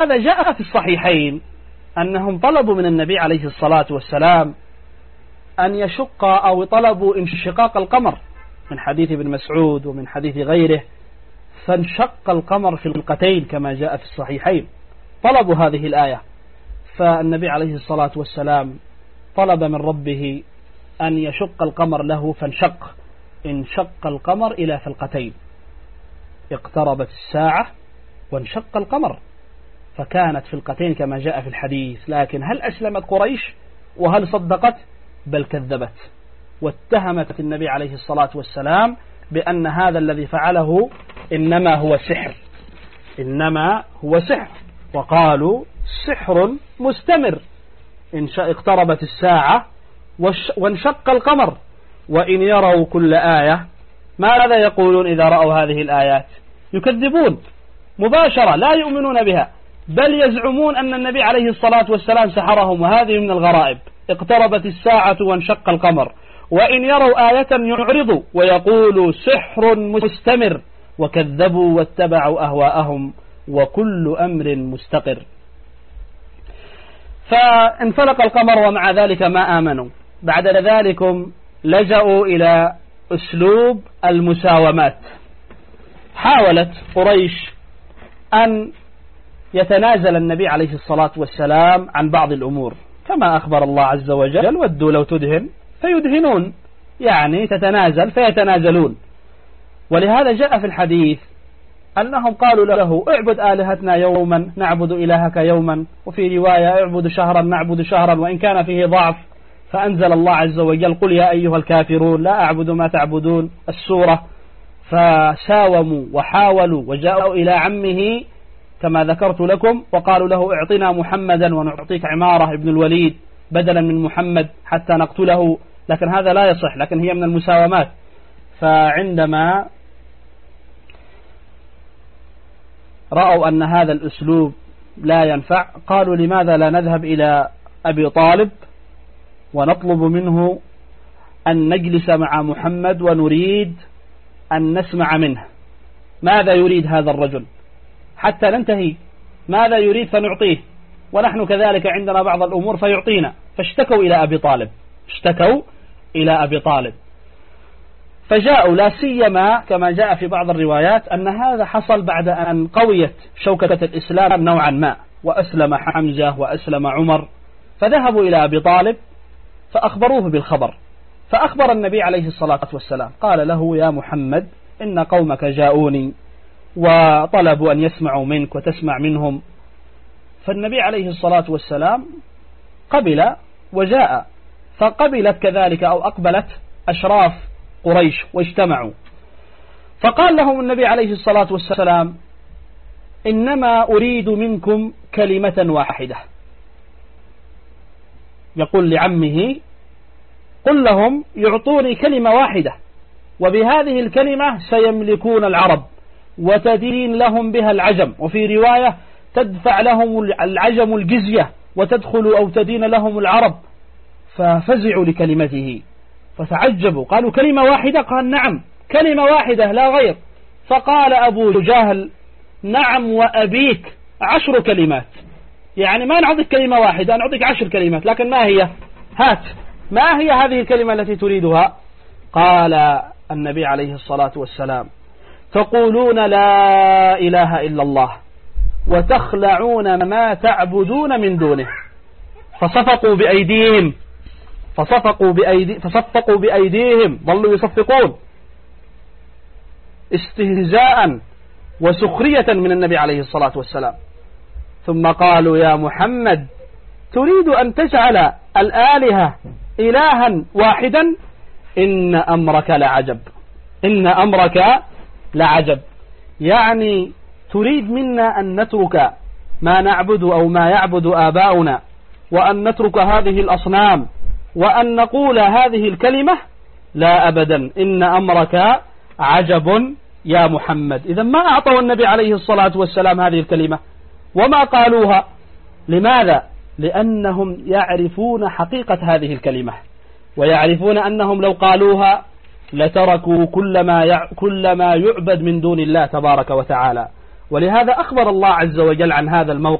هذا جاء في الصحيحين أنهم طلبوا من النبي عليه الصلاة والسلام أن يشق أو طلبوا انشقاق القمر من حديث ابن مسعود ومن حديث غيره، فانشق القمر في القتين كما جاء في الصحيحين. طلبوا هذه الآية، فالنبي عليه الصلاة والسلام طلب من ربه أن يشق القمر له فانشق، انشق القمر إلى فلقتين، اقتربت الساعة وانشق القمر، فكانت فلقتين كما جاء في الحديث. لكن هل أسلمت قريش وهل صدقت؟ بل كذبت، واتهمت النبي عليه الصلاة والسلام بأن هذا الذي فعله إنما هو سحر، إنما هو سحر، وقالوا سحر مستمر. اقتربت الساعة وانشق القمر، وإن يروا كل آية، ماذا يقولون إذا رأوا هذه الآيات؟ يكذبون مباشرة، لا يؤمنون بها، بل يزعمون أن النبي عليه الصلاة والسلام سحرهم. وهذه من الغرائب، اقتربت الساعة وانشق القمر، وإن يروا آية يعرضوا ويقولوا سحر مستمر، وكذبوا واتبعوا أهواءهم وكل أمر مستقر. فانفلق القمر ومع ذلك ما آمنوا. بعد ذلك لجأوا إلى أسلوب المساومات. حاولت قريش أن يتنازل النبي عليه الصلاة والسلام عن بعض الأمور، كما أخبر الله عز وجل: ودوا لو تدهن فيدهنون، يعني تتنازل فيتنازلون. ولهذا جاء في الحديث أنهم قالوا له: اعبد آلهتنا يوما نعبد إلهك يوما، وفي رواية: اعبد شهرا نعبد شهرا، وإن كان فيه ضعف. فأنزل الله عز وجل: قل يا أيها الكافرون لا أعبد ما تعبدون، السورة. فساوموا وحاولوا وجاءوا إلى عمه كما ذكرت لكم، وقالوا له: اعطنا محمدا ونعطيك عمارة ابن الوليد بدلا من محمد حتى نقتله. لكن هذا لا يصح، لكن هي من المساومات. فعندما رأوا أن هذا الأسلوب لا ينفع، قالوا: لماذا لا نذهب إلى أبي طالب ونطلب منه أن نجلس مع محمد ونريد أن نسمع منه ماذا يريد هذا الرجل حتى ننتهي، ماذا يريد فنعطيه، ونحن كذلك عندنا بعض الأمور فيعطينا. فاشتكوا إلى أبي طالب، اشتكوا إلى أبي طالب، فجاءوا. لا سيما كما جاء في بعض الروايات أن هذا حصل بعد أن قويت شوكة الإسلام نوعا ما، وأسلم حمزة وأسلم عمر، فذهبوا إلى أبي طالب فأخبروه بالخبر. فأخبر النبي عليه الصلاة والسلام، قال له: يا محمد، إن قومك جاءوني وطلبوا أن يسمعوا منك وتسمع منهم. فالنبي عليه الصلاة والسلام قبل وجاء، فقبلت كذلك أو أقبلت أشراف قريش واجتمعوا. فقال لهم النبي عليه الصلاة والسلام: إنما أريد منكم كلمة واحدة. يقول لعمه: قل لهم يعطوني كلمة واحدة، وبهذه الكلمة سيملكون العرب وتدين لهم بها العجم، وفي رواية تدفع لهم العجم الجزية وتدخل أو تدين لهم العرب. ففزعوا لكلمته فتعجبوا، قالوا: كلمة واحدة؟ قال: نعم، كلمة واحدة لا غير. فقال أبو جهل: نعم وأبيك 10 كلمات، يعني ما نعطيك كلمة واحدة، نعطيك 10 كلمات، لكن ما هي؟ هات، ما هي هذه الكلمة التي تريدها؟ قال النبي عليه الصلاة والسلام: تقولون لا إله إلا الله وتخلعون ما تعبدون من دونه. فصفقوا بأيديهم، ظلوا يصفقون استهزاء وسخرية من النبي عليه الصلاة والسلام. ثم قالوا: يا محمد، تريد أن تجعل الآلهة إلها واحدا؟ إن أمرك لعجب، إن أمرك لعجب. يعني تريد منا أن نترك ما نعبد أو ما يعبد آباؤنا، وأن نترك هذه الأصنام، وأن نقول هذه الكلمة؟ لا أبدا، إن أمرك عجب يا محمد. إذا ما أعطوا النبي عليه الصلاة والسلام هذه الكلمة وما قالوها. لماذا؟ لأنهم يعرفون حقيقة هذه الكلمة، ويعرفون أنهم لو قالوها لتركوا كل ما يعبد من دون الله تبارك وتعالى. ولهذا أخبر الله عز وجل عن هذا الموقف